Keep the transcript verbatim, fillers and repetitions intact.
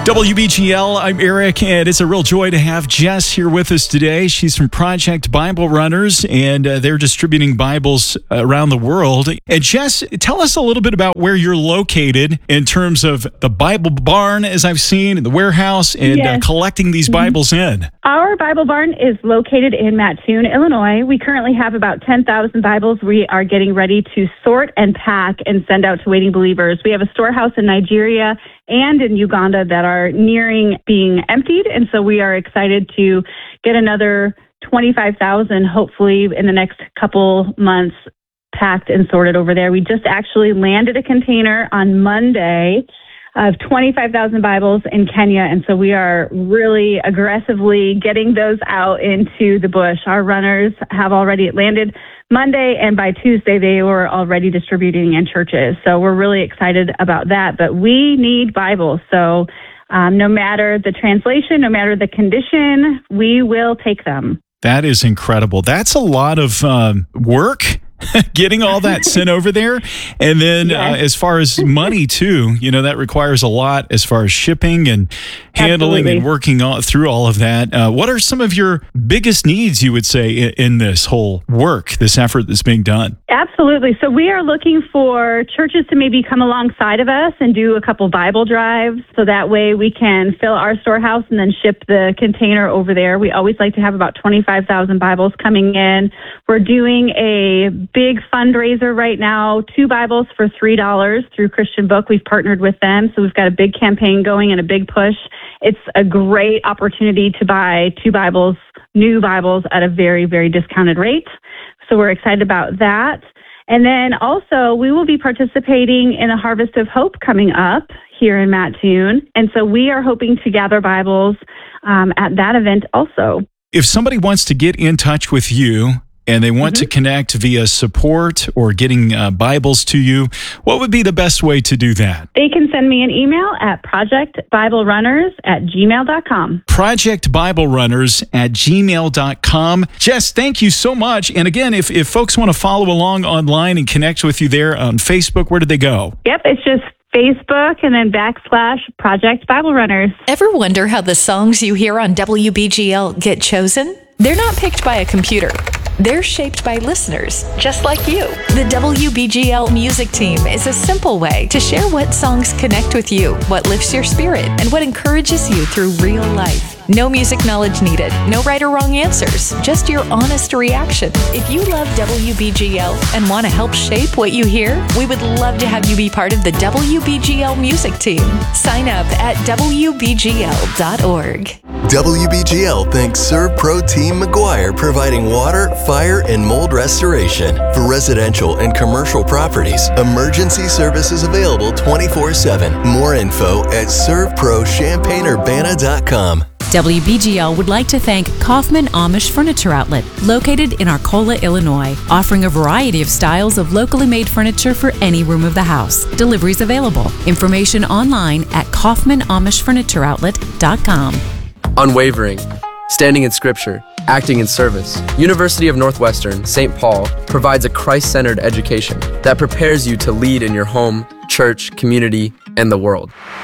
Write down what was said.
W B G L, I'm Eric, and it's a real joy to have Jess here with us today. She's from Project Bible Runners, and uh, they're distributing Bibles around the world. And Jess, tell us a little bit about where you're located in terms of the Bible barn, as I've seen, and the warehouse, and yes. uh, collecting these Bibles in. Our Bible barn is located in Mattoon, Illinois. We currently have about ten thousand Bibles we are getting ready to sort and pack and send out to waiting believers. We have a storehouse in Nigeria and in Uganda that are nearing being emptied, and so we are excited to get another twenty-five thousand, hopefully in the next couple months, packed and sorted over there. We just actually landed a container on Monday of twenty-five thousand Bibles in Kenya, and so we are really aggressively getting those out into the bush. Our runners have already landed Monday, and by Tuesday they were already distributing in churches. So we're really excited about that, but we need Bibles. So um, no matter the translation, no matter the condition, we will take them. That is incredible. That's a lot of um, work. Getting all that sent over there. And then yes. uh, as far as money too, you know, that requires a lot as far as shipping and handling Absolutely. and working all, through all of that. Uh, what are some of your biggest needs, you would say, in, in this whole work, this effort that's being done? Absolutely. So we are looking for churches to maybe come alongside of us and do a couple Bible drives. So that way we can fill our storehouse and then ship the container over there. We always like to have about twenty-five thousand Bibles coming in. We're doing a big fundraiser right now, two Bibles for three dollars through Christian Book. We've partnered with them, so we've got a big campaign going and a big push. It's a great opportunity to buy two Bibles, new Bibles, at a very, very discounted rate. So we're excited about that. And then also, we will be participating in a Harvest of Hope coming up here in Mattoon. And so we are hoping to gather Bibles um, at that event also. If somebody wants to get in touch with you, and they want mm-hmm. to connect via support or getting uh, Bibles to you, what would be the best way to do that? They can send me an email at project bible runners at gmail dot com. project bible runners at gmail dot com. Jess, thank you so much. And again, if, if folks want to follow along online and connect with you there on Facebook, where do they go? Yep, it's just Facebook and then backslash Project Bible Runners. Ever wonder how the songs you hear on W B G L get chosen? They're not picked by a computer. They're shaped by listeners, just like you. The W B G L Music Team is a simple way to share what songs connect with you, what lifts your spirit, and what encourages you through real life. No music knowledge needed, no right or wrong answers, just your honest reaction. If you love W B G L and want to help shape what you hear, we would love to have you be part of the W B G L Music Team. Sign up at w b g l dot org. W B G L thanks ServPro Team McGuire, providing water, fire, and mold restoration for residential and commercial properties. Emergency services available twenty-four seven. More info at serv pro champaign urbana dot com. W B G L would like to thank Kaufman Amish Furniture Outlet, located in Arcola, Illinois, offering a variety of styles of locally made furniture for any room of the house. Deliveries available. Information online at kaufman amish furniture outlet dot com. Unwavering, standing in Scripture, acting in service. University of Northwestern, Saint Paul provides a Christ-centered education that prepares you to lead in your home, church, community, and the world.